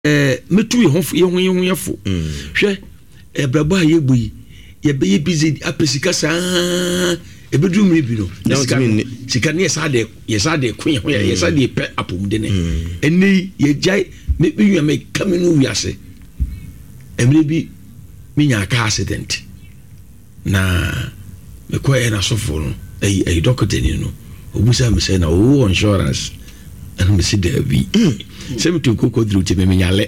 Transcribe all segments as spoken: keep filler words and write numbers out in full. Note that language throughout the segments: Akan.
eh metu ye ho ye ho ye ho yefo hwe e brabo a yebu yi ye be ye busy apesika sa e bedu mri bi no sika ne yesa de yesa de kun ho yesa de pe apomde ne eni ye jai me bi yu me kamenu wiase emre bi minya ka accident na me ko e na sofo no e e doctor ni no obusa me say na o insurance and me see there be se me to koko dru te me nyale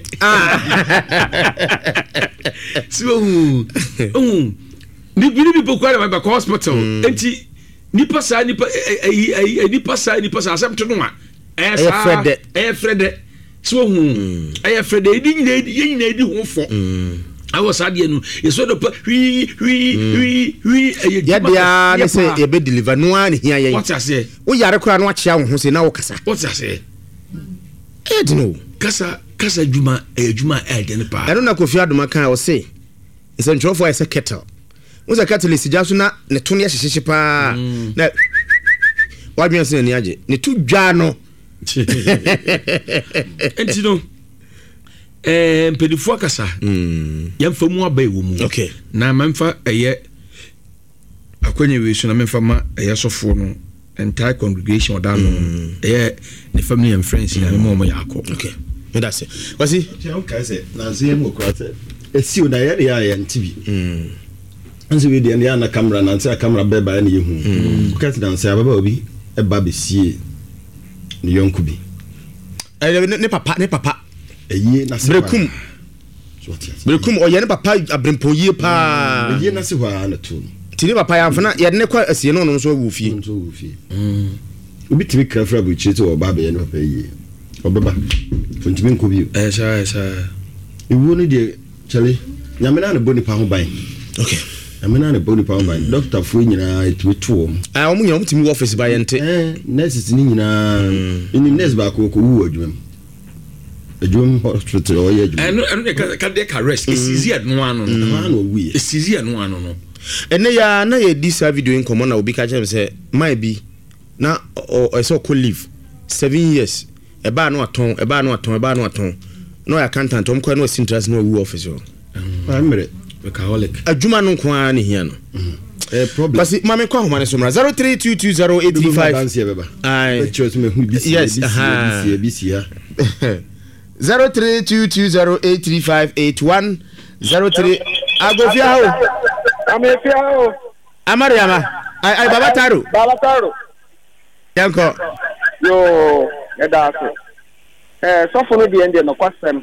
so um ni bi ni bi kwara ba hospital enti nipa sa nipa eh nipa sa nipa sa asem to no a eh sa eh frede so hu eh frede edi nyina edi nyina edi ho fo I was sad you so the we we we we ya dia na say e be deliver no an hia yen what I say wo yare kra no achia wo ho say na wo kasa what I say e di no kasa kasa juma e juma e de ne pa I don't know Kofi Adoma kan o say is a trofo is a kettle wo say kettle is jaso na ne to ne hyehye pa na wa dwen say ne age ne to dwa no enti no eh mpedifo akasa mm yamfa mu abai wo mu okay na memfa eye akwanye we so na memfa ma eye sofo no entire congregation oda no eye the family and friends na me mo yakọ okay me da se wasi je o ka se na se mo kwa se esi o da ye ya ya ntibi mm anse we de na camera na anse camera be ba na ye hu ka se dan se ababa obi e ba be sie ni yonku bi eh ne papa ne papa eye na se brekum brekum o ye ne papa abrempo yie pa eye na se hwa na to tini papa ya mfana ye ne kwa asie no no so wu fie so wu fie mm obi timi krafra bu chi to oba be ye ne papa yie obeba ntimi nko bi eh sha sha iwu ni de chale nyamena na boni pa ho ban okay nyamena na boni pa ho ban doctor fu nyina etimi to om ah omu nyam timi office ba ye nte eh nurses ni nyina ini nurse ba ko ko wu adwum adwum hospital o ye adwum eno eno ka ka de ka rest esizi anu anu no anu wi esizi anu anu no ene ya na ye disa video in common na obi ka chem say my bi na o so ko live seven years e ba no aton e ba no aton e ba no aton no accountant om ko na interest no wu office o amere workaholic adwuma no ko an hia no eh problem basi mame kwa homa ne so mra zero three two two zero eight three five ai choose me hu bi yes aha bi si ya zero three two two zero eight three five eight one zero three agofia ho amefia ho amariama ai ai baba taro baba taro yanko yo edaso eh sofo no de ende no kwasem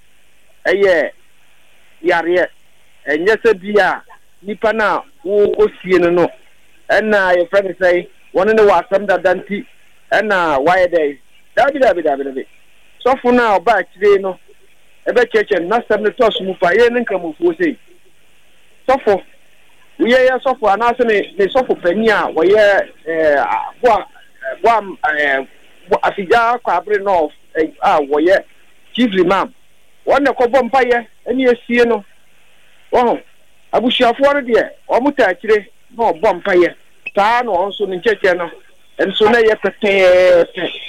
eye yare enye se bia nipa na wo osie no no ena ye friend say one ne wasam da danti ena why dey dabi dabi dabi dabi sofo na oba kire no ebe cheche na sem ne toss mu fa ye nka mu fo sei sofo we ye sofo anase ne ne sofo pani a wo ye eh bo bo eh afija kwa abre no ah wo ye chief imam wonne ko bom paye eni esie no oh abushiafo no de o muta kire no bom paye ta no onso ne cheche no enso na ye pete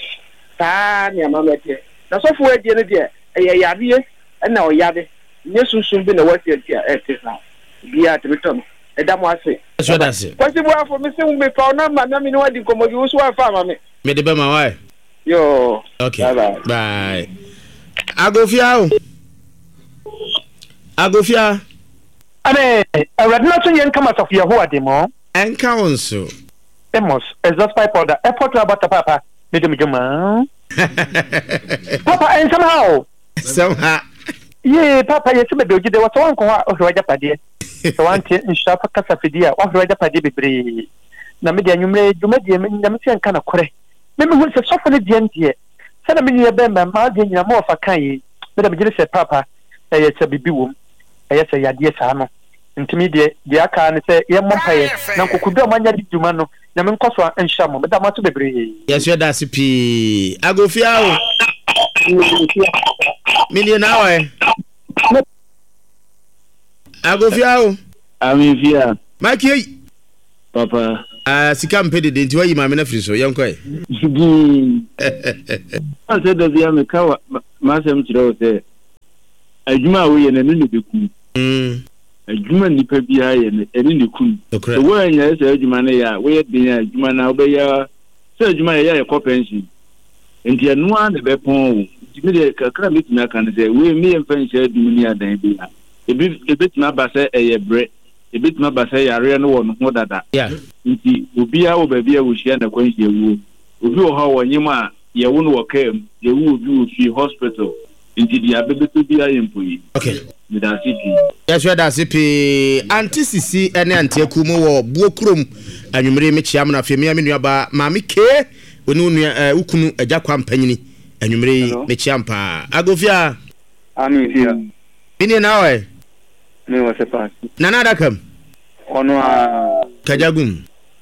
ta ne amamete na sofo edie ne de eye yare na o yare nye sunsun bi na wati atia etesa bia tebeton edamo ase so da se kwasi bo afo mi se mu be pa na ma na mi no wadi komoji wo so afa ma me me de be ma why yo okay bye bye, bye. Agofia o agofia ane awrad na so yen kama sofia ho ademo enka onso emos exhaust pipe order airport about papa me dem juma papa and somehow somehow ye papa ye sebe doji de wato wanko wa ohwaja pade so wanti nshafa kasa fidia wa ohwaja pade bebre na me de anwumre dwuma de na me se nka na kore me me hu se sofo ne de ndie se na me ni be ma ma de nyina mo fa kan yi me de me se papa e ye se bibi wom e ye se yade sa no ntimi de de aka ne se ye mompaye na kokudo manya di dwuma no na me nkoso anhya mo me da ma to bebre yes you da sipi agofia o million hour agofia o amefia maki papa ah sika mpede de nti wayi ma me na firi so yenko e ase do bia me ka ma sem kire o se adwuma wo ye na ne be ku mm adwuma nipa bia ye ne ene ne ku so wo anya se adwuma na ya wo ye bin adwuma na wo be ya se adwuma ya ya pension enti anu a ne be pon mi de kakra mi tuna kan se we mi en fan share du ni adan bi ha ebi ebi tuna ba se eye bre ebi tuna ba se yare no wo no ho dada yeah nti obi a wo ba bia wo hia na kwan hia wo obi wo ha wo nyima ye wo no wo kam ye wo obi wo fi hospital nti dia bebe to bia yempo yi okay mi da sipi yes we da sipi anti sisi ene anti akumo wo buokrom anwumre me chiam na afemi amenu aba maami ke onu nua ukunu agya kwampanyini anwumre me chiampa agofia ami fia bini na we me wo sepa na na dakam ono a kajagum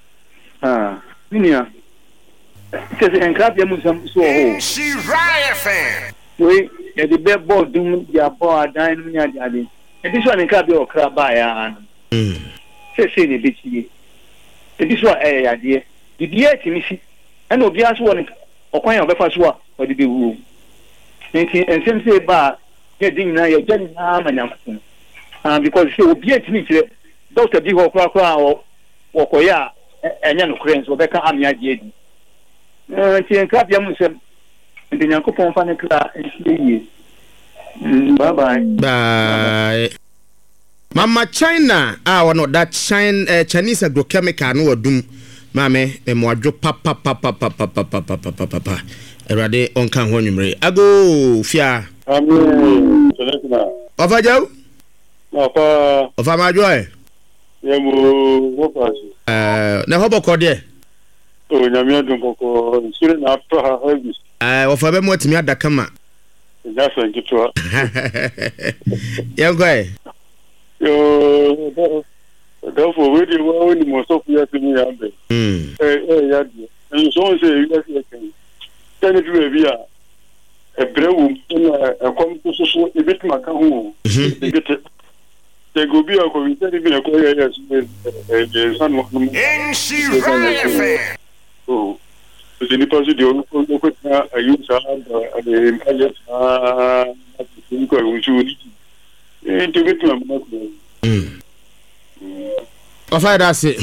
ah binia sese enkrabia mu sam so ho she riot fan we e di be board dum ya bo adan mu nya ade e di so enkrabia okra ba ya mm sese ni bichi e di so e ya de di die ti mi si ena obi aso woni okwan ya obefa so a odi be wu nti ensem se ba ye din na ye jani na manyamfu ah because se obi etimi kire doctor bi ho kra kra wo wokoya enya no cranes obeka amia die di eh ti enkrabia mu sem ndi nyankopon fa ne kra enhie bye bye bye mama China ah wono that China uh, Chinese agrochemical no wadum mame me mo adwo papa papa papa papa papa papa erade onka ho nwumre ago fia amen selekna ofa jaw ofa ofa ma joy yemo wopasi eh na hobo ko de o nyamia dum koko sure na apto ha habi eh ofa be mo timi adaka ma ja so ngitwa yango eh yo therefore we dey wa oni mo so kuya timi ya be mm eh eh ya di en so se ya se kan tani du bi a e brewu na e kom ko so so e bit maka hu e bit te go bi a ko vi tani bi na ko ya ya e san mo in she riot fan oh se ni pas de on ko ko na ayu sa de impact ah ni ko un juri e te bit ma ko mm ofa da se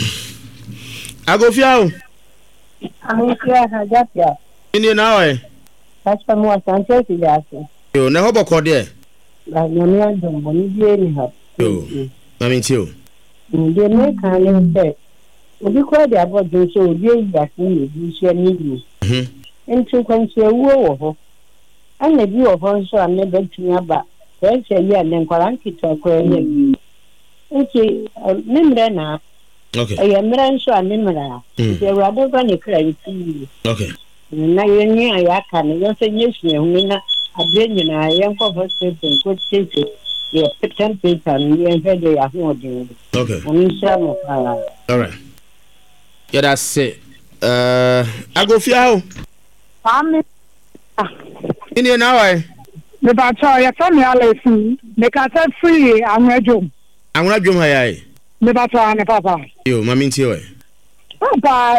agofia o amifia hajapia ni na we pastor mo asante si yase yo na hobo ko de la nyamia dombo ni die ni ha yo mami tio ndi me kan le se obi ko de abodo so obi ya fun ni bi se ni ni mhm enti kwanche wo wo ho ana bi wo ho so ane betumi aba se se ya ne nkwara nkita ko ya bi enti memre na okay ayi memre nso ane mra se rado ba ne kra yi okay na yenye ayaka ne yose nyeshe hunina abenye na yenko hospital ko tete ye ten paper ni enfede ya hu odi okay oni shamo pala all right yeah that's it uh agofia o Ami. ini na why Me ba cha ya fa mi ala fi. Me ka ta free anwedum. anwedum ha yai. Me ba cha ne papa. Yo, mami nti o. Papa,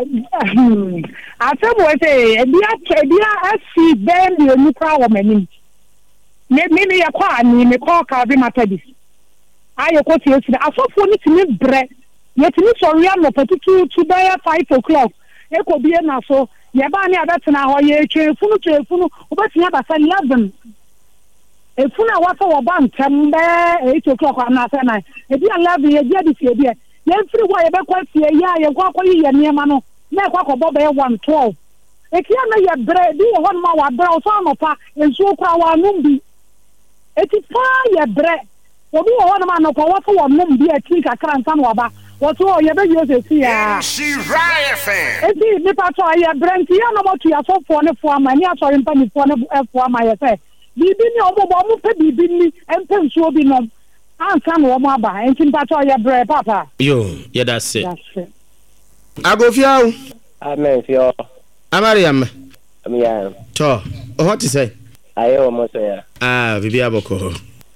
ase bo se e bia e bia asi ben bi oni kwa wo mani. Me me me ya kwa ni me kwa ka bi matadi. Ayo ko ti esi asofo ni ti me bre. Ye ti ni so ria no petutu to by five o'clock. E ko bi na so ye ba ni abetena ho ye twefunu twefunu obetia ba sa eleven. Efuna wa fa wo ba ntem be eight o'clock na sa na. E bi eleven ye dia di fi e bi. Ye free wa ye be kwa fie ya ye kwa kwa ye niema no. Na kwa kwa bobe one twelve. E kia na ye bre bi wo hon ma wa bre o so no pa ensu kwa wa numbi. E ti fa ye bre. Obi wo hon ma no kwa wa fa wo numbi e ti kakra ntan wa ba. What oh you be you say ya she riot fan e di me pa to ya brent ya no mo to ya so fo ne fo ama ni aso rimpa ni fo ne fo ama ye say bibi ni omo bo mo pe bibi ni empe nsuo bi no ansa no mo aba entin pa to ya bre papa yo yeah that's it that's it agofia o amen fio amariam amia to what to say ayo mo say ya ah bibi aboko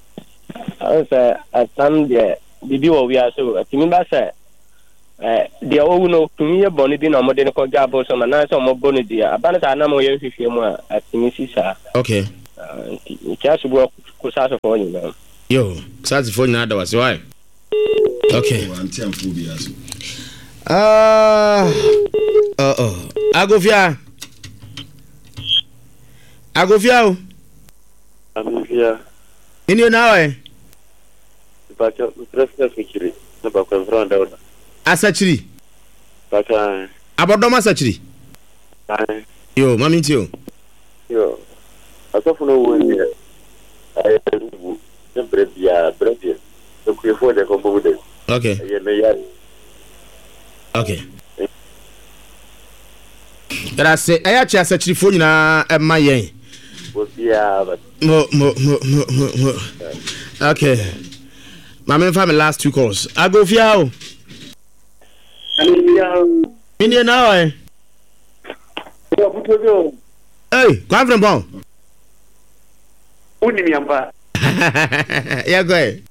I say atam de bibi wo wia so atimi ba say eh de owu no tumi ye boni bi na mo de ko gabo so na na so mo boni dia abana ta na mo ye hwehwe mu a atimi sisa okay Just work Kusasa for you. Yo, Sassy for another was why. Okay. Ah, uh oh. Agofia. Agofia. Agofia. In your now, eh? But your president, Mikiri, the back of Ronda. Asachiri. But I. Abodoma Sachiri. Yo, mammy, too. Yo, I saw for no one here. I am the bread, yeah, bread, the queer for the compound. Okay. Okay. But I say, I actually said to phone at my yen. Yeah, but mo, mo, mo, mo, mo, mo. Okay. My main family last two calls. I go for you. In your now, eh? Hey, come from Bon. Yeah, go ahead.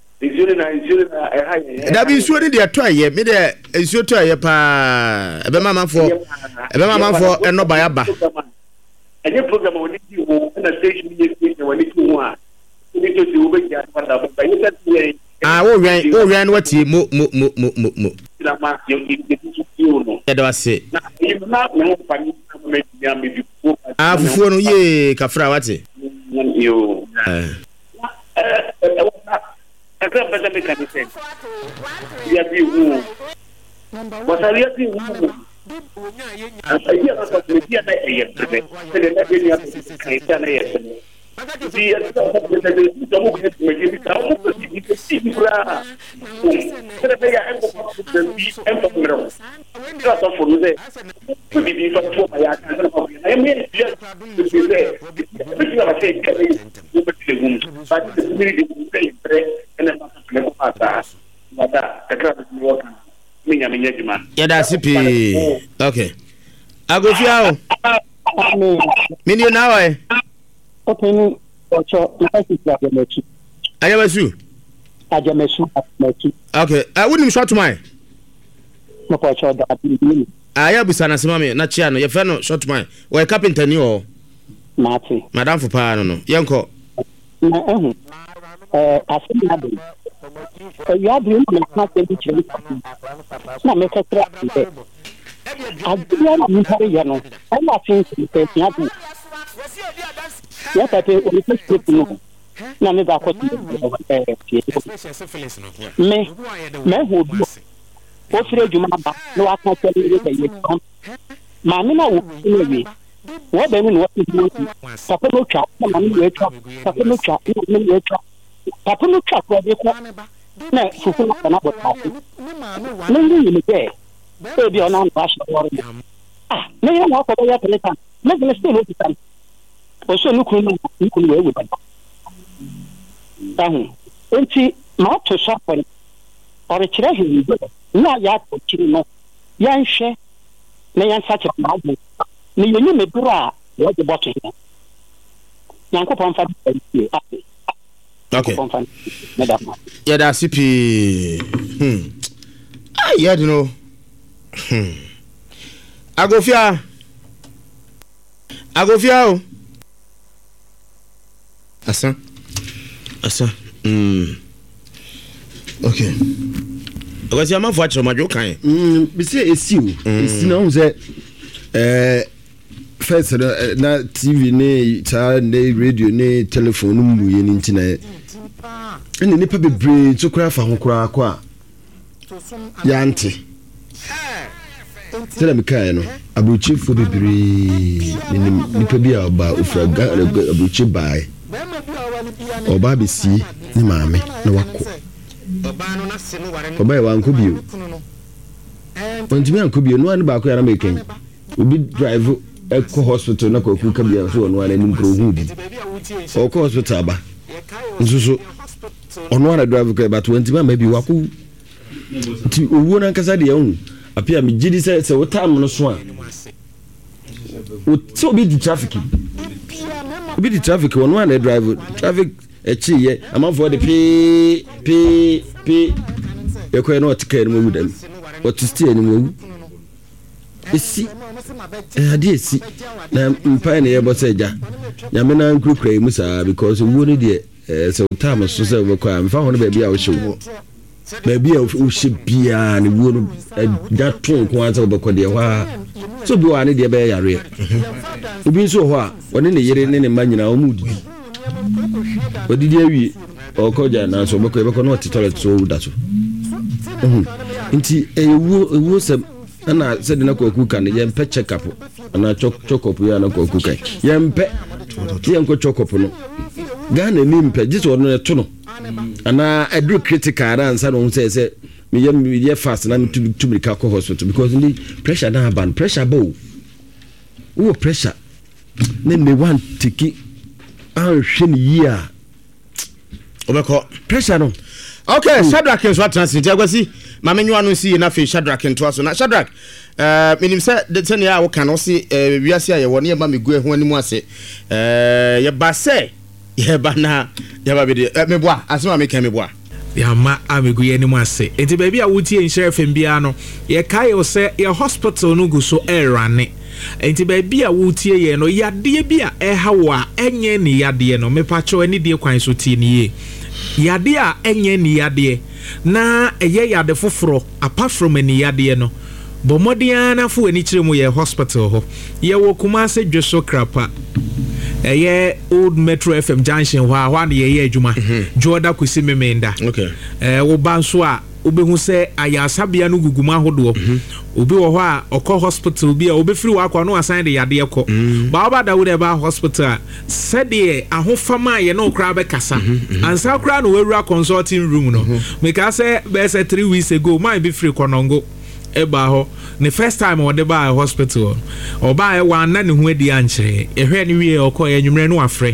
That be sure they are trying. Me there is your try pa. Ebe mama for. Ebe mama for and no buy aba. And your program on you and a station you when you want. You need to do with that. But you said, ah, oh, ran, oh, ran what you mo, mo, mo, mo, mo, mo. Yeah, that's it. Ah, for no ye, Kafra, what's it? You. I can't better make any sense. Yeah, you. What are you doing? I hear about the media yesterday. I can yesterday. The yeah, that's it. Okay. I go for you. Million now, eh? Okay, Ocho, I think that you make it. I never see. I just make it. Okay, I wouldn't shot to mine. No, Ocho, that I have Busana Simami, not Chiano, your fellow shot to mine. Or a carpenter knew all. Marty, Madame for Pano, Yanko. Uh, I think you have been not able to not make a trap. I do I'm not thinking nothing. Yes, I pay only six no. No, me back what me, me who do. What's your Jumaba? No, I can't tell you that you come. Mamma will see me. What then what is doing? Papa no trap, Mamma will trap, Papa no trap, no will trap. Papa no trap, where they come. No, so for another party. No, you there. Baby on our passion. Ah, no, you walk away at the time. Let me stay with the time. Also, look, you can wear with them. Then, empty, not to suffer or a treasure. Not yet, no. Yan share, may such a problem. Me, you may bra what the bottom. Yanko Pomfan. Okay. Yeah, that's C P. Hmm. Ah, yeah, you know. Hmm. Agofia. Agofia. Asa. Asa. Hmm. Okay. Because your man for your majo kan. Hmm. We say esi o. Esi na un say eh first na T V ne ta ne radio ne telephone mu ye ni ntina. Ene nipa bebre to kura fa ho kura kwa. Ya nti. Tell me kai no. Abuchi fo bebre ni nipa bi aba ofra abuchi bai. Oba be si ni maame na wako. Oba e wanko bio. Ontimi anko bio no an ba ko ya na meken. Obi drive eko hospital na ko ku ka bia so no an anim pro hu bi. O ko hospital ba. Nsusu ono an drive ko ba twenty ma bi wako. Ti owo na nkasa de hu. Apia me gidi se se wotam no so a. O so bi di traffic. Obi di traffic ono an drive traffic echi ye amafo de pe pe pe e ko e no otika ni mu dam. What is still ni mu. Esi ade esi na mpa na yebo se ja nyame na nkrukra yi musa because wo ni de se time so se wo kwa mfa ho no ba bia wo hyew ba bia wo hye bia ni wo no da ton ko anza wo ko de wa so bi wa ni de ba yare obi so ho a woni ne yere ne ne ma nyina o mu di odidi awi o ko ja na so beko beko no toilet so da so nti ewu ewu se ana se de na ko kuka ne yempe check up ana chok chokop ya na ko kuka yempe yemko chokop no Ghana ni mpe jiso no to no ana edru critical answer no say say me yem me fast na me to to be call hospital because the pressure na ban pressure bow wo pressure na me want tiki an hwe ni year obeko pressure no okay Shadrack and what transit agwasi ma menyu anu si na fe Shadrack nto aso na Shadrack eh minim se de tene ya wo kan o si wiase aye woni e ma me gu ehu animu ase eh ye ba se ye ba na ye ba be de me boa asema me kan me boa ya ma amegu ye animu ase enti ba bia wotie nhire fem bia no ye kai o se ye hospital no gu so erane enti ba bia wotie ye no yade bia e hawa enye ni yade no me pacho ani de kwan so tie ni ye yade a enye ni yade na eye yade foforo apart from any yade no bomodiana fu ani kire mu ye hospital ho ye wo kuma se dweso krapa eye old Metro F M junction wa wa na ye adwuma joda kwesi memenda okay eh wo banso a obehu se ayasabia no guguma hodo obi wo ho a okọ hospital bi a obefiri wa akọ no asan de yade ekọ ba oba da wo de ba hospital said de ahofama ye no kra be kasa ansa kra no wura consulting room no make say be say three weeks ago my be free konongo eba ho the first time o de ba hospital oba e wa na ne hu adi ankyere ehwe ne wie okọ ye nwumre no afre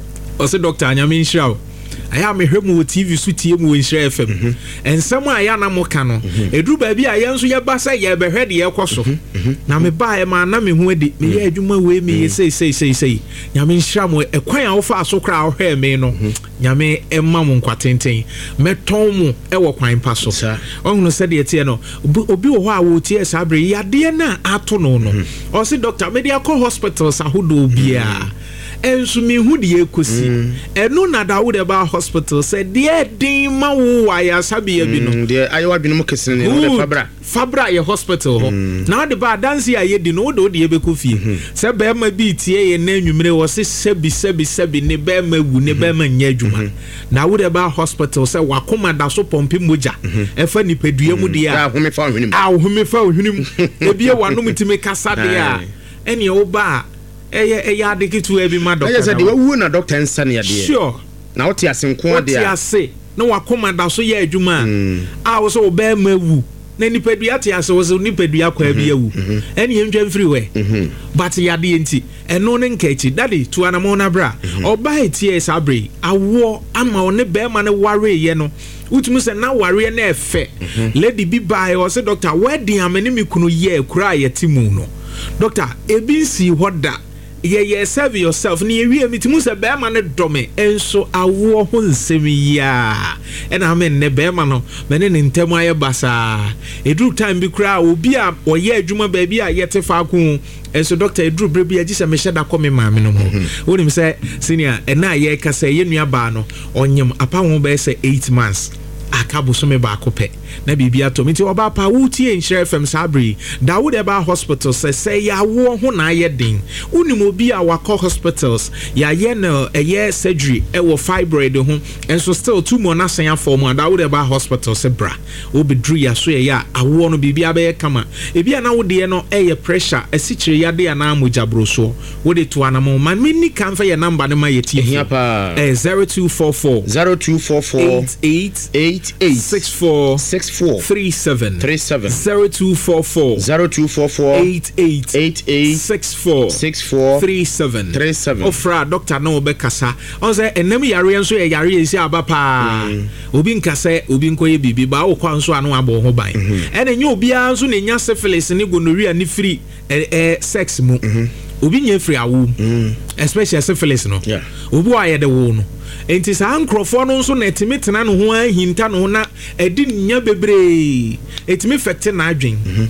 o se doctor anyame nhyira aya me hwemu T V so tie mu Nhyira F M ensem aya na mo ka no edru ba bi aya nso ye ba sa ye behwe de ye koso na me ba e ma na me hu adi me ye adwuma we me ye sei sei sei sei nyame nhyira mo ekwan a wo fa so kra wo hwe me no nyame emma mo nkwatenten meton mu e wo kwan pa so onhunu se de tie no obi wo ho a wo tie sabre yade na ato no no o se doctor me de akọ hospital sa hodo bia ensu mi hu de ekosi eno na da wo de ba hospital said de din ma wo aya sabia bi no de ayewa bi no mo kesene ne de fabra fabra ye hospital ho na de ba dance ya de no do de be ko fie se be ma bi tie ye na nwumre wo se sebi sebi sebi ne be ma wu ne be ma nya adwuma na wo de ba hospital se wakoma da so pompe moja e fa ni pedua mu de a ahome fa hwenim ahome fa hwenim e bie wano mutime kasa de a ene wo ba eye eye adekitu e bi ma doctor. Eye say de wu na doctor nsa ne ade. Sure. Na wo ti asenko ade a. Wo ti ase. Na wakoma da so ye adwuma. Ah wo so be ma wu. Na nipadua ti ase wo so nipadua kwa bi awu. Ene yentwa mfiri we. But ya de enti. Eno ne nkachi. Daddy to anamo na bra. Oba etie sabre. Awo ama one be ma ne ware ye no. Utumi se na ware na efe. Lady bi bai o se doctor wedding amene mi kunu ye kura ye timu no. Doctor ebinsi hoda ye ye serve yourself ni ewie mitimu se be ma ne dome enso awo ho nsem ya ena amen ne be ma no me ne ntemu aye basa edru time bi kura obi a oye adwuma ba bi a yete fa ko enso doctor edru bre bi agi se me sheda ko me ma me no mo woni me se senior ena ye ka se ye nua ba no onyem apa ho be se eight months akabo so me ba ko pe na bibia to mi ti oba pa wutie Nhyira F M sabri Dawood Eba hospital se se ya wo ho na ye din unim obi a wakọ hospitals ya ye no eye surgery e wo fibroid ho enso still two more na san form Dawood Eba hospital se bra obedru ya so ye ya awo no bibia be kama ebi na wo de no eye pressure asichire ya de na amujabro so wo de to anamo man mini kan fa ye number ne ma ye tie hia pa eh zero two four four zero two four four eight eight eight eight six four six four three seven three seven zero two four four zero two four four eight eight eight eight six four six four three seven three seven. Ofra doctor no be kasa on say enam yare enso ye yare esi aba pa obi nkasa obi nkoye bibi ba wo kwa nso anu abo ho ban ene nya obi anso ne nya syphilis ne gonorrhea ne free eh sex mu obi nya free awu especially syphilis no obi wa ye de wo no enti sa ankrofo no nso na etimi tena no ho ahinta no na edi nya bebre etimi fete na adwen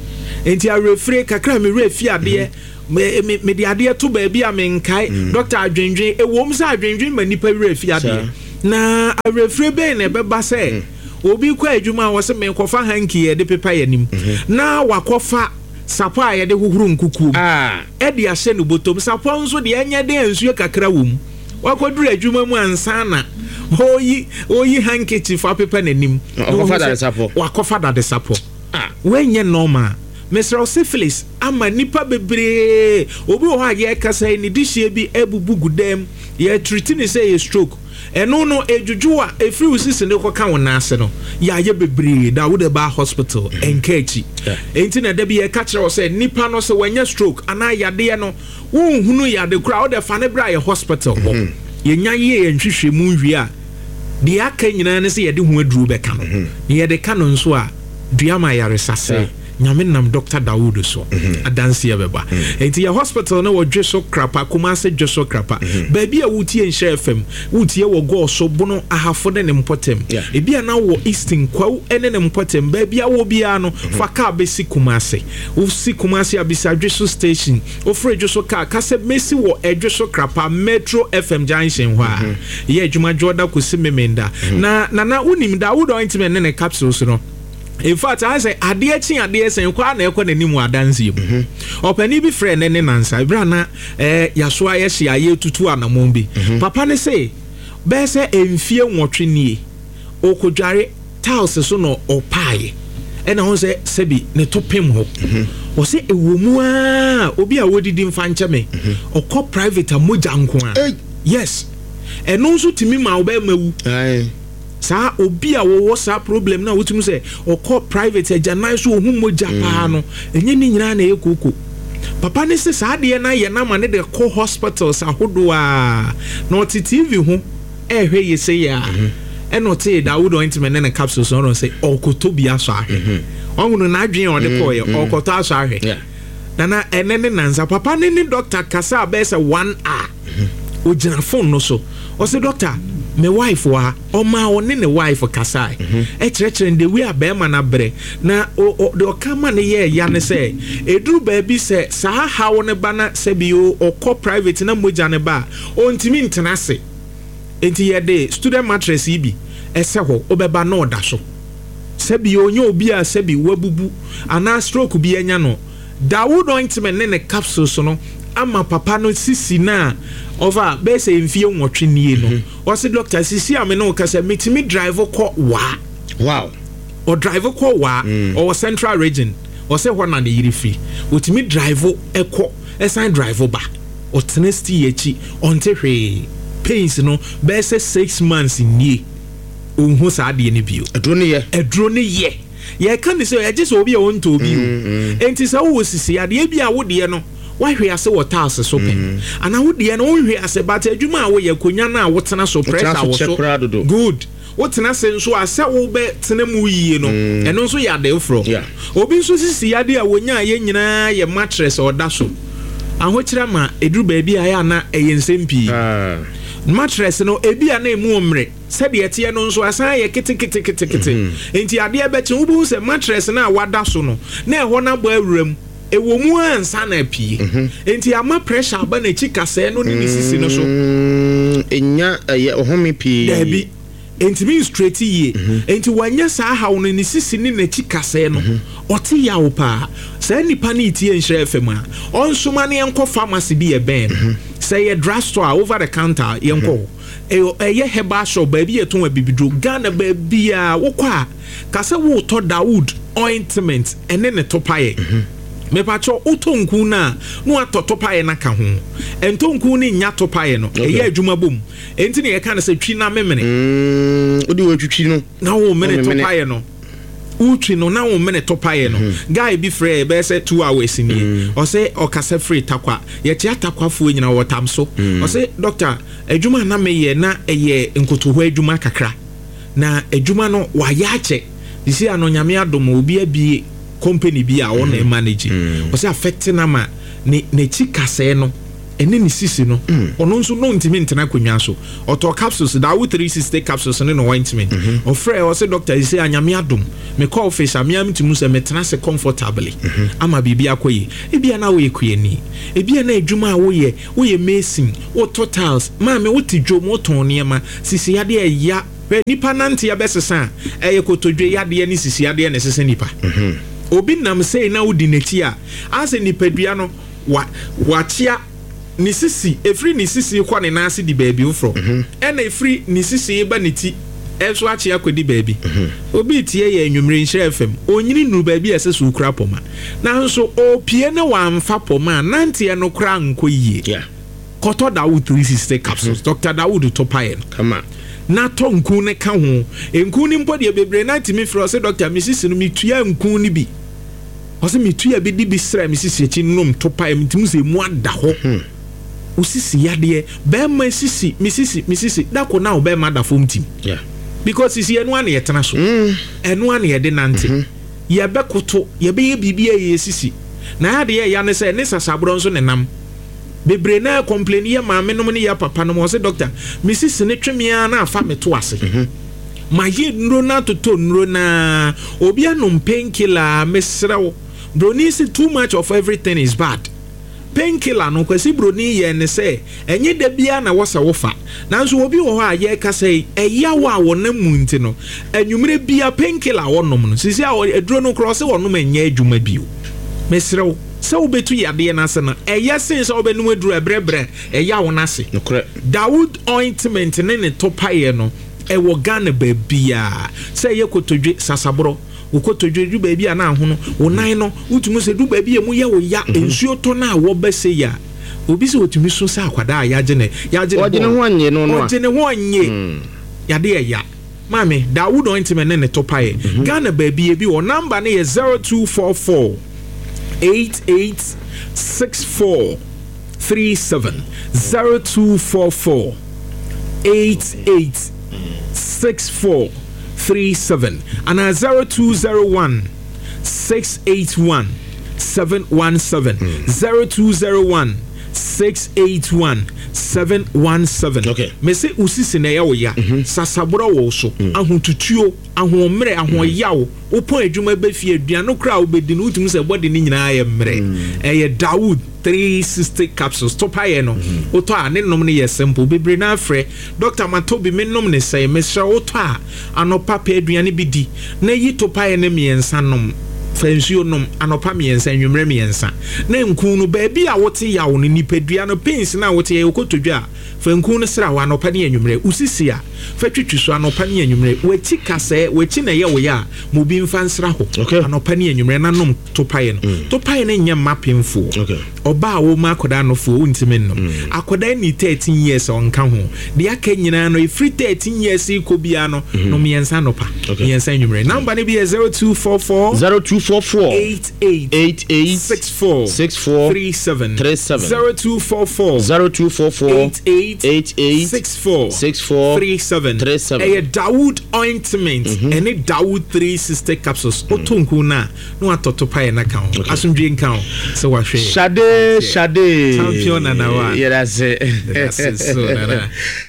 enti arefre kakra me refi ade me me de ade to ba bia me nkai doctor adwendwen ewom sa adwendwen ma nipa refi ade na arefre be na beba se obi kwa adwuma wo se me kofa hanki e de pepa yanim na wakofa sapa ye de huhuru nkuku ah e de ahye no botom sapa nso de anya de ansuo kakra wom wakoduru adwuma mu ansana oyi oyi hanki fa pepa nanim wakofa da sapo wakofa da de sapo ah wenye normal Mister Syphilis ama nipa bebre obi ho age kasa ni dihye bi ebubu gudem ye treat ni say ye stroke eno no ejuju a efri usisi ne koka wona ase no ya ye bebre da wo de ba hospital enkechi enti na da bi ye ka kire say nipa no se wanya stroke ana yade no wo hunu yade kura wo de fa ne bra ye hospital ye nya ye nhwehwe mu nhwi a de aka nyina ne se ye de ho aduru be ka no ye de ka no nso a duama yare sase nyame nam Doctor Dawood so adanse ya beba enti ya hospital na wo dweso krapa kuma se dweso krapa ba bia wutie nhye F M wutie wo go so bono ahafo de ne mpotem e bia na wo Eastern kwaw ene ne mpotem ba bia wo bia no fa ka besi kuma se wo si kuma se abisa dweso station wo fre dweso ka ka se mesi wo edweso krapa Metro F M junction ho a ye adwuma joda ko si memenda na na na unim Dawood ointment ne ne capsules no. In fact, I say, Adia Chin, Adia Saint Quan, Equan, and Nimu Adansi. Openi be friend and Nansa, Brana, eh, Yasua, Yashi, a year to two and a mombi. Papa ne say, Bessa and fear watching ye, or could jare Taos or pie. And I say, Sebi, ne top him hope. Or say a woman, Obi a woody didn't find me, or call private a mujankwa. Yes, and also to me, my obey. Sa obi a wo sa problem na wotum say o call private agana so hu moja pa no enye ni nyina na ekoko papa ne se sa de na ye na ma ne de call hospitals ahodo a no T V hu e hwe ye say ya e no te Dawood ointment na capsules no say o kotobi aso ahwe onwunu na adwen o de ko ye o koto aso ahwe na na ene ne nanza papa ne ni doctor kasa be say one hour o jina phone no so o say doctor my wife wa o ma woni ne wife kasai e kirekire de we abema na bre na o de o kama ne ye ya ne se eduru ba bi se sa ha wo ne bana se bi o ko private na moja ne ba o ntimi ntenase enti ye de student mattress bi ese ho obeba na oda so se bi onye obi a se bi wabubu ana stroke bi anya no Dawood ointment ne ne capsules no ama papa no sisi na over bese mfie nwotwe nie no o se doctor sisi ame no ka se metimi drive ko wa wow o drive ko wa o central region o se ho na ne yirifi otimi drive eko esan drive ba o tenesti echi onte hwe pains no bese six months nie unhu sa de ne bio edro ne ye edro ne ye ye kan ni so ye je so obi e won to obi o enti sa wo sisi ade bia wo de no why we are so what else so pen and I would the no we are say but adwuma we yakonya na wotena so pressure wo so good wotena se nso ase wo be tena mu yie no eno nso ya de fro obi nso sisi ya de a wonya ye nyina ye mattress or da so ahokira ma eduru ba bi aya na eyensempii mattress no ebi a na emu omre se de ete no nso asan ye kete kete kete kete enti ade e be che wo bu se mattress na wada so no na e ho na bo awuram ewo mu ansa na pie enti ama pressure ba na chika se no ni sisi no so enya ohome pie dabi enti mi straight ye enti wanya sa ha wo ni sisi ni na chika se no oti ya wo pa sa nipa ni tie nhire fema onsoma ne enko pharmacy bi e ben say a drugstore over the counter yenko e ye herbal shop ba bi eton abibidro Ghana ba bia wo kwa ka se wo to Dawood ointment ene ne topaye me pacho utonku na no atotopaye na ka ho entonku ni nya topaye no e ye adwuma bom enti ne ye ka na se twi na memene mm odi wo twitwi no na wo mene topaye no utwi no na wo mene topaye no guy bi frɛ be say two hours ni o say o ka se free takwa ye tia takwa fu nyina wo tam so o say doctor adwuma na me ye na eye nkotoho adwuma kakra na adwuma no wa ya che disi ano nyame adom obi abie company bi a won manage o say affect na ma ne ne chika se no ene ni sisi no ono nso no ntimi ntena konwa so oto capsules da wo three sixty capsules ne no ointment ofre o se doctor say anyame adom me call face amia mtimu se metena se comfortably ama bibi akoyi ebia na wo yekuyani ebia na adwuma a wo ye wo ye mason wo totals ma me wo tidwom wo ton niema sisi yade ya nipa nante ya besesa eye kotodwe yade ni sisi yade ne sese nipa obi nam say na wo di nechi a ase nipadua no wa wachia ni sisi efri ni sisi kwa ne nase di baby ufro ena efri ni sisi ba neti eso achia kwedi baby obi tie ye enwumre nhire fm onyini nuru baby ese su kura poma na nso opie ne wa mfa poma nante no kura nko yie yeah koto Dawood three sixty capsules Doctor Dawood Topayen come on na to nku ne ka ho enku ni mpo de bebre na timi fro se doctor misisi no mitua nku ni bi o se mitua bi di bi sra misisi echi nom Topayen timu se mu ada ho usisi yade be ma sisi misisi misisi da ko na o be ma da fom tim yeah because sisi enu an ye tena so enu an ye de nante ye be koto ye be ye bibia ye sisi na ya de ya ne se ne sasabro nso ne nam bebre na complain ye ma me no ne ya papa no mo se doctor misisi ne twemia na afa me to ase ma ye nro na toto nro na obi anom painkiller mesrewo bro ni see too much of everything is bad painkiller no kwasi broni ye ne se enye da bia na wosa wofa nanso obi wo ho a ye ka sei eyawo a wona munti no anwumre bia painkiller wonom no sisi a eduro no cross wonom enye adwuma bio mesrew se obetu yade na se no eya sen se obenu aduro ebrebre eya wona se Dawood ointment ne ne Topaye no e wo Ghana babia se ye kotodwe sasabro ukotodwe du baby ana ahono wonan no utumu se du baby emu ye wo ya ensuo to na wo bese ya obi se otumi so sa akwada ya gene ya gene ogene ho anye no no ogene ho anye ya de ya mami Dawood ointment ne Topaye Ghana baby e bi wo number ne ye zero two four four eight eight six four three seven zero two four four eight eight six four three seven and a zero two zero one six eight one seven one seven zero two zero one six eight one seven one seven. Okay. Me say usisi na ya wo ya sasabro wo so ahotutuo ahomre ahoyawo opo adwuma be fie aduano kra obedi no utum se body ni nyina ya mre eye Dawood three sixty capsules Topaye no oto a ne nom ne ye simple bebre na afre Doctor Matobi me nom ne say me sha oto a anopa pa aduane bi di na yi Topaye ne miensa nom fensio nom anopa miensa nwumre miensa na nku no ba bi a wote yawo ne nipadua no pins na wote ye okotodwa fanku no sra wa anopa ne nwumre usisi a fa twitwi so anopa ne nwumre wachi kase wachi na ye wo ya mo bi mfa nsra ho anopa ne nwumre na nom Topaye no Topaye ne nya mapemfo oba wo ma akoda no fo untime no akoda ni thirteen years on ka ho de aka nyina no free thirteen years ko bia no no miensa anopa miensa nwumre number ne bi zero two four four zero two four four eight eight eight eight six four six four three seven three seven zero two four four zero two four four eight eight eight eight six four six four three seven three seven. A Dawood ointment and a Dawood three sister capsules otunku na no atotopaye na kan asundwe nkan so wa hwe Shade Shade champion na wa yeah that's it that's it so na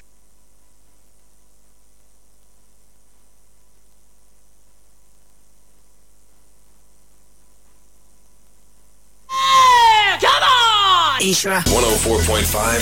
Isra one oh four point five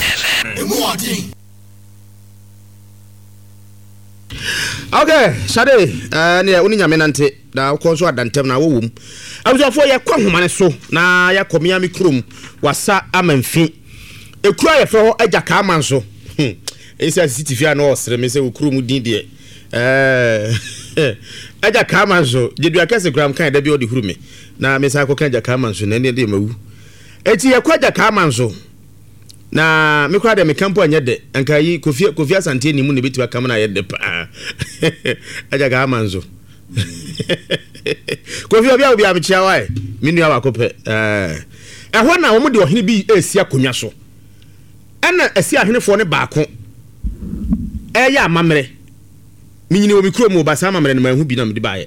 okay Shade eh ne oni nyame nante na ko so adantem na wowum abusofo ye kwa homane so na ya komia mi krom wasa amanfi ekura ye fe ho agaka amanso hm esa city na osre me se okrom din de eh agaka amanso jedua kase gram kan da bi odi huru me na me sa ko kan agaka amanso na ne de mawu eti ye kwa agaka amanso na me kwa de me kampo anya de anka yi kofi kofi asante ni mu ne betiwa kam na ye de pa agaka amanso kofi obi obi amchia wai minu awa kope eh ehwo na wo mu de ohene bi esi akonwa so ena esi ahenefo ne baako eya amamre minyini obi kuro mu ba sa amamre ne mahu bi na me de baaye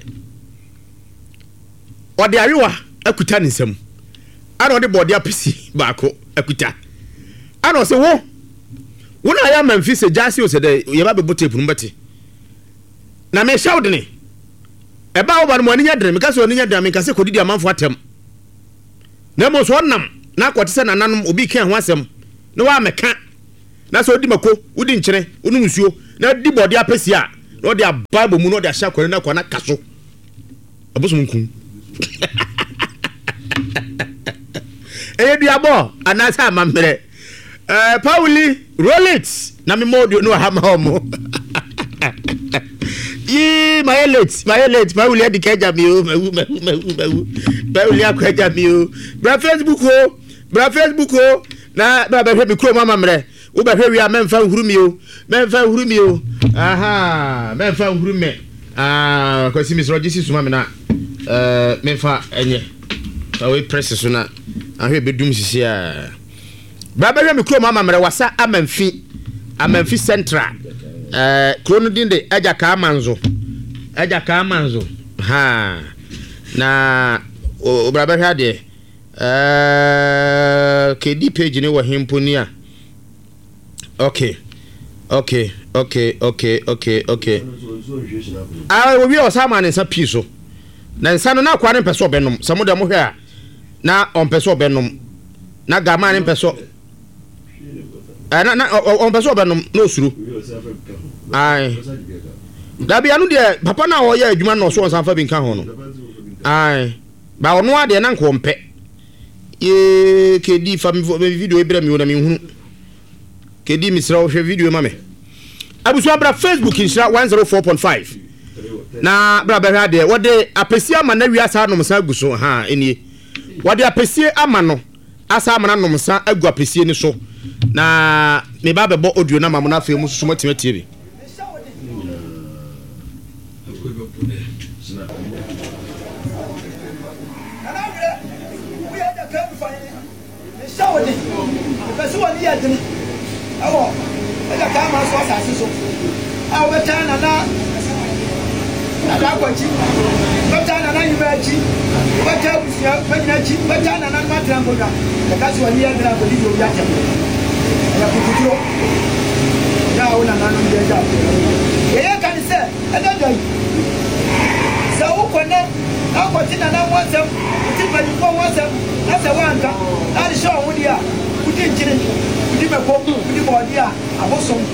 ode arewa akuta ne nsam ana ode bode apesi baako akuta ano se wo wona ya manfi se jase o se de ye ba be botape no beti na me shout ne e ba wo ba no ani nya dre me ka se oni nya dre me ka se kodidi amanfo atem na mo so nam na akwate se nananom obi kan ho asem no wa meka na so odi mako odi nkyere onu nsuo na di body apesia no de bible mu no de ahya kware na kwa na kaso abosum nkun eh dia bo anasa amamre eh Pauli Rolex na me modio no ha ma homo yi my late my late Pauli adi keja mi o mawu mawu mawu Pauli akweja mi o bra Facebook o bra Facebook o na ba ba hwe mi kro mama mre wo ba hwe wi a memfa nhuru mi o memfa nhuru mi o aha memfa nhuru me ah kwasi mi sro jisi suma me na eh memfa enye awe press so na ahwe bedum sisi a ba ba hwe mi kro mama mre wasa amamfi amamfi central eh krono din de aja ka amanzo aja ka amanzo ha na o bra ba hwe ade eh K D page ni wa himponi a okay okay okay okay okay okay ah we o sama ne sa piso na nsa no na kwa ne peso benom samuda mo hwe a na on peso benom na gama ne peso eh na na on peso benom no suru ai dabi anu de papa na o ya adwuma no so on sanfa bi nka ho no ai ba ono ade na nko mpe ye kedi fa mi video ebra mi wona mi hunu kedi misra o hwe video ma me abuso abra Facebook insha one oh four point five na bra ba hade wode apesia ma na wi asa no msa guso ha enie wode apesie ama no asa ama no msa agu apesie ni so na me ba bebo audio na mamu na fe mu susu matima tie bi Shawty, because what you are doing. Oh, I got my sauce as so. I will turn and I got what you but turn and I imagine. But tell me, but turn and I'm not trampled. Because what you are going to believe you are. I have to go. Now, and I'm going to get up. Yeah, can you say? Another day. So, when I want to know what's up, what's up. That's a one. That is show with you. We didn't get it. We didn't go. We didn't go there. I was some.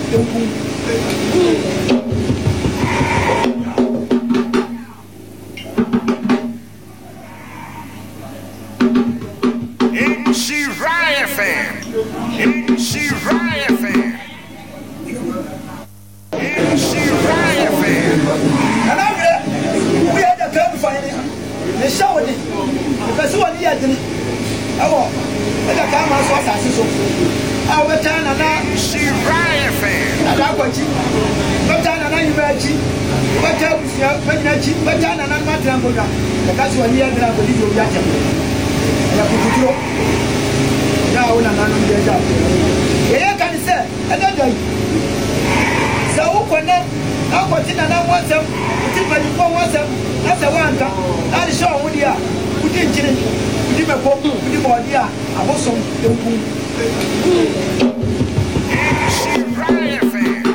Ain't she riot fan? Ain't she riot fan? Ain't she riot fan? And I'm there. We had a come find the show with it. Because what you are doing. Oh, I got my sauce as so. I will turn and I she riot fan. I got what you but turn and I imagine. But tell me, but but turn and I'm not trampled. Because what you are going to believe you are. I have to go. Now, and I'm get up. Yeah, can you say? Another day. So, when I want it and I want them, it's when you go want them. That's a one. That is show with you. We didn't get it. Di me ko di body a abosom enku she riot fan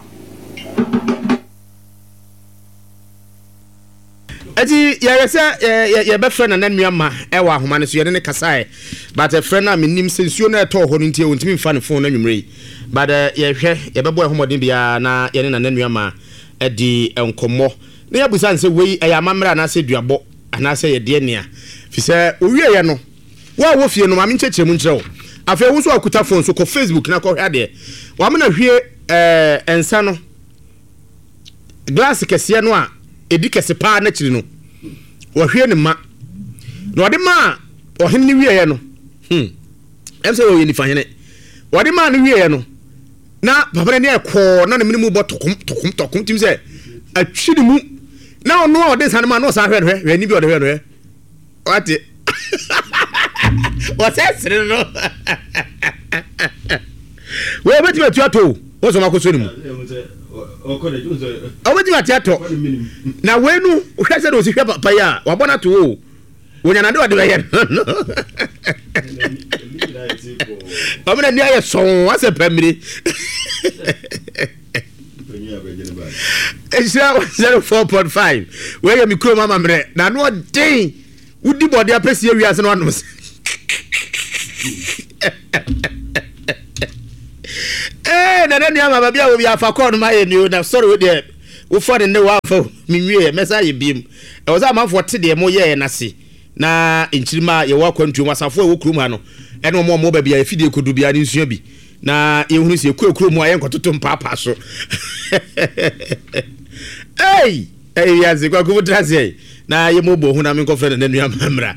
ati ya yesa ya be friend na nuama e wa ahoma ne so ye ne kasae but a friend na menim sensuo na eto ho no ntie ontimi mfa ne phone na nwumre but ye hwe ye be boy homodin bia na ye ne na nuama e di enkomo na ya busa nse wei e ya mamra na se duabo ana se ye de nea fise owie ye no wa wo fie no ma me nchechire mu nchire wo afa wo so akuta phone so ko Facebook na ko hwa de wa me na hwie eh ensa no glass kese no a edi kese pa na chiri no wo hwie ne ma no de ma o hen ni wie ye no hm em se wo ye ni fa hene wo de ma no wie ye no na papa ne e ko na ne minimu bo tokum tokum tokum tim se atwi ni mu na ono o de san ma no sa hwe hwe hwe ni bi o de hwe hwe what what's that no we bet you to what's my question o ko de junzo o bet you to na we nu o hwese do si hwe papa ya wa bona to o wonya na de o de ye Omena ni aye son what's a pemiri. It's zero four point five. Where you mikro mama mre. Na no dey. Udi body apesi wi ase no anom. Eh, na na ni ama bia wo bia fa call no ma ye ni o na sorry we dey. Wo for ne wa fa mi wie message biem. E was am for te de mo ye na se. Na enchirima ye wa kwantu wasafo e wo kurum ha no. E no mo mo ba bia efide kodu bia ni nsua bi. Na ye hunu se ekuru mu ayen kototo mpapa so. Hey, hey ya ze kwa kubutra se. Na ye mo bo hu na me ko friend na nua mamra.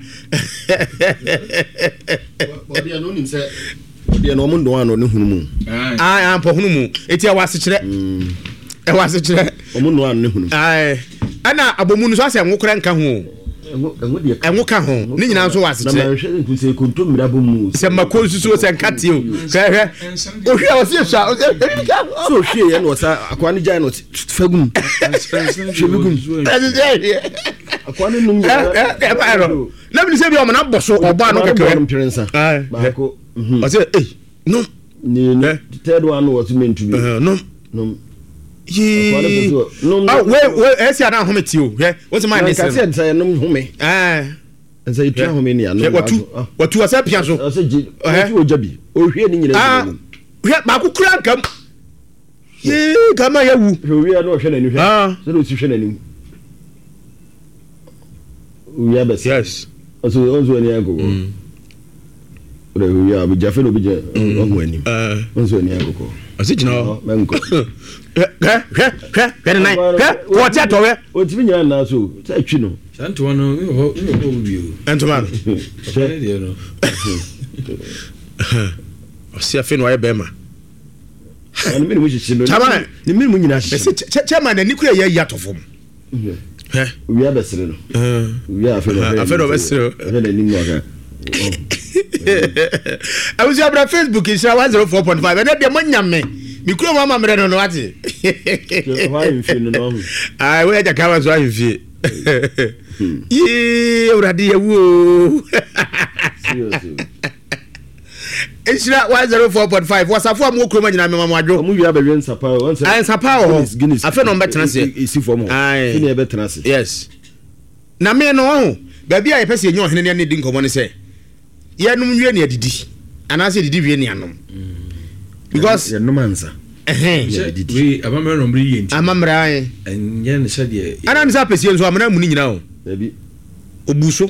Body no nim se body no mo ndo ano ne hunu mu. Ah, ah, po hunu mu. Eti awase kire. E wase kire. O mo ndo ano ne hunu. Ah. Ana abomu no so ase nwokora nka ho. Enwoka ho. Ni nyina so wase kire. Na ma hwe nkuse kontom mira bomu. Se makon susu se nkate o. Hwe. O hwe o se sha. So hwe ye no sa akwa ne jai no fagum. Shebugum. Akwane num e ba ro na bi se bi o ma na boso oba no keke ah ba ko o se eh no ni third one was meant to be no no yi ah we we e si ana home ti o he what's my name ka se say no home ah say tu home ni ano watu watu asa pia so o se ji o jabi o hwe ni nyina ah hwe ba ku kura nkam yi kama ya wu hwe ya no hwe na ni hwe ah se do si hwe na ni we have yes also also any ago ore we have jafe no bija ohun ani eh also any ago asiji na menko he he he he na he what ya towe o ti nya na so ta twi no santo no we ho we ho bi o entoma no se de no o se afi no aye bema ani mi mu chichi no chama ni mi mu nyina se chama na ni kura ye ya tofom he we have besere no eh we have afi no besere na ni mu aga I was on Facebook is one oh four point five and then the monyame mi kuro mama mre no no ati why you feel no ah we ja kawa so ayi fie ye uradi ye wo seriously it's not one oh four point five was afo am kuro manyina me mama adwo mu wi abewe nsapa once ah nsapa ho afi no mbetena se isi for mo fini e betena se yes na me no ho ba bia ye pese enyo ohene ne ne di nkomo ne se ye num wie ne adidi ana se didi wie ne anom because ye num ansa eh we abamra no mri yenti amamra ai enye ne se de ana nsa pese enso amana mu ni nyina o baby obuso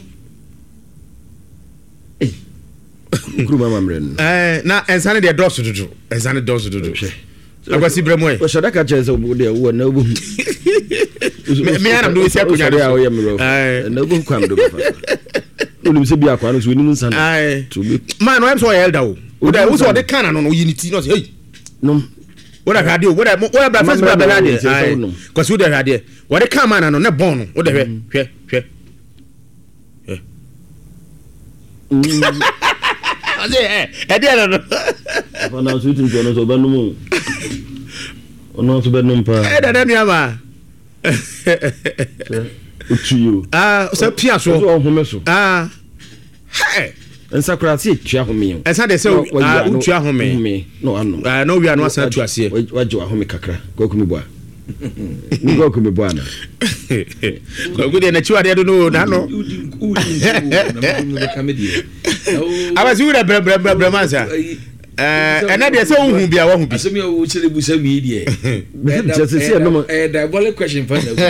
eh kuru mama mre no eh na ensa ne de dosu dudu ensa ne dosu dudu akwasi bremo e o shadaka cheze obu de wo na obu me ana do isi akonya de awo ye mro na obu kwam do ba onim se bi akwa no so onim nsa no to be man no am so elder o o da wo so de kana no no unity no say hey no what I do what I what I first brother there cuz wo de radio what de kan man no ne bon no wo de hwe hwe hwe ade eh e de no fa na so tin no so ba no mu ono so ba no pa e da da nua ma utuyo ah so pia so so home so ah hey ensakura se tua home ensa de se ah utua home no ano ah no wi anu asa tua se waje wa home kakra kokumi bua ni kokumi bua na kokudi na chiwa de no na no aba si ura bre bre bre mansa eh ena de se ohun bia wo hu bi asemi o chele bu sa mi die just say no eh da bole question for na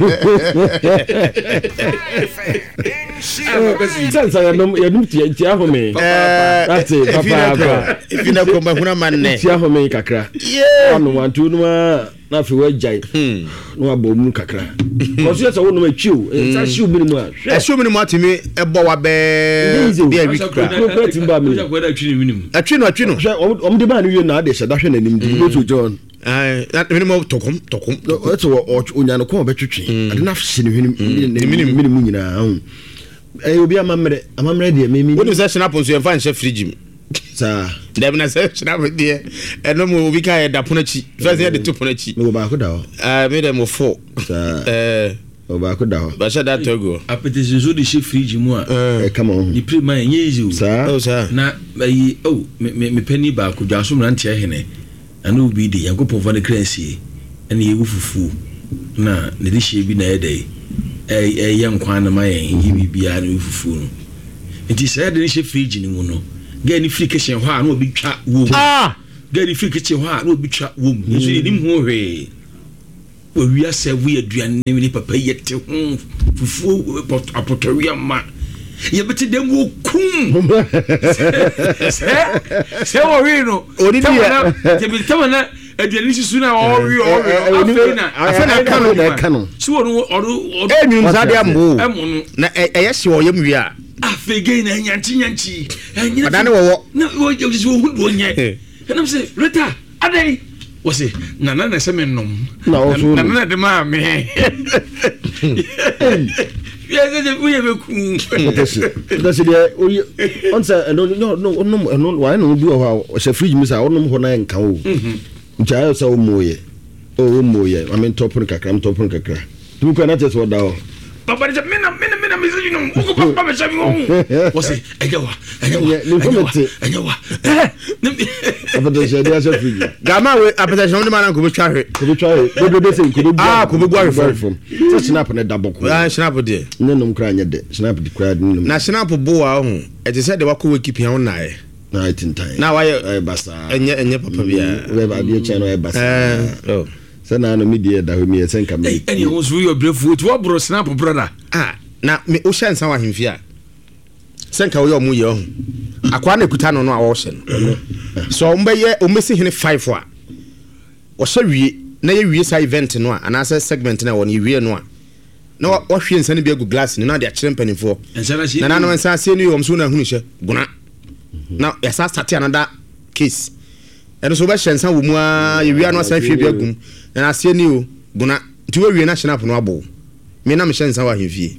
sense ya no ya dum tia tia ho me eh that's it papa if you na ko ma huna man ne tia ho me kakra yeah no want to no na fi wa jai no abom kakra ko so so no ma twiu sa shiu bi mu a e shiu bi mu atimi e bo wa be bia wi kakra ko timba mi ko da twi ni mu atwi no atwi no om de ba ni wie na de hye da hwe na nim di go to John ai na minimum tokom tokom eto onya no ko obetwetwe ade na hye ni hwe ni minimum nyina hu eh obi amamre amamre de memi woni se snap nso yemfa nhye fridge mi sa dem na se snap de eno mo obi ka ya da ponachi first ya de to ponachi me go ba ko da o ah me dem mo fo sa eh o ba ko da ho ba sha da togo apetition so de she fridge mu a e kama ho ni prima enye easy sa o sa na ayi oh me me penny ba ko dwaso mrante hene ana obi de yankopon fa ne kransie ene ye wufufu na ne de she bi na yedai eh eh yankwan na mayen yi bibia na wufufu no nti say de she fridge ni mu no ga ni free kitchen ho a na obi twa wo ah ga ni free kitchen ho a na obi twa wo mu so ni mu hwe o wi asevu aduane ni papa yete ho fufu apotoria ma ye beti dem wo kum se se wo wi no odi dia te bi te na aduane sisu na o wi o wi afena afena kanu na kanu so no odo enyu zade ambo na eye se wo yem wi a afege na nyanchi nyanchi enya adane wo na wo je wo hu nye na se reta adai wose na na na se me nom na o so na na de ma me ya ze je uye be ku that's the on say no no no no no why no bi o ha se fridge mi sa o nom ho na nka o ncha yo sa o moye o moye I mean top kakra am top kakra tu ko na te so da o papa de mena mena mena me se no o ko papa me se mi o wose ejawa ejawa ni komete ejawa papa de se dia se fridge gama we apetition no man ko be twa hwe ko be twa hwe ko be se ko be ah ko be gwa hwe from so snap na double ko ah snap de ne nom kra nya de snap de kra de nom na snap bo wa ho e te se de wa ko we keep yan na e na itintan na wa e basa enye enye papa bia we ba de channel e basa oh sana no media da ho mi e senka me any who so your brave foot what bro snap brother ah na me o shan san wa hemfi a senka wo yo mu ye ho akwa na kuta no no a wo hye no so mbe ye o mesi hene five wa wo hye wie na ye wie sa event no a ana segment na wo ni wie no a na wo hwe nsa ne bi agu glass ni na de a kire mpanifo na na no nsa se ni wo so na hunu hye guna na ya sa start another case eno so ba hye nsa wo mu a ye wie no sa hwe bi agum na ase ni o guna ti wo wie na hye na pono abo me na me hye nsa wa hemfie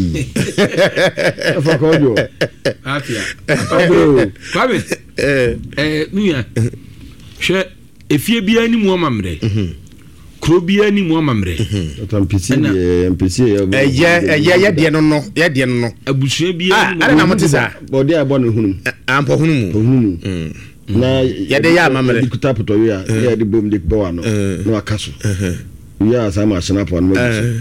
fa ko jo afia kwabe eh eh nuya hwe efie bia ni mu amamre kro bia ni mu amamre tampisi ye mpisi ye eh ye ye de no no ye de no no abusua bia ni na motisa body abo no hunu ampo hunu mu hunu na ye de ya amamre dikuta poto wi a ye de bom de bo ano no akaso ya sama snap on mo